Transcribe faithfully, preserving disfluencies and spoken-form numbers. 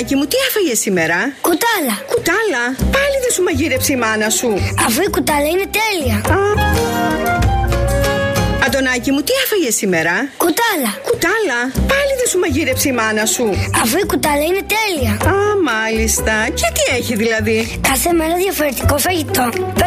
Αντωνάκη μου, τι έφαγες σήμερα? Κουτάλα. Κουτάλα? Πάλι δεν σου μαγείρεψε η μάνα σου? Αφού η κουτάλα είναι τέλεια. Α. Αντωνάκη μου, τι έφαγες σήμερα? Κουτάλα. Κουτάλα? Πάλι δεν σου μαγείρεψε η μάνα σου? Αφού η κουτάλα είναι τέλεια. Α, μάλιστα. Και τι έχει δηλαδή? Κάθε μέρα διαφορετικό φαγητό.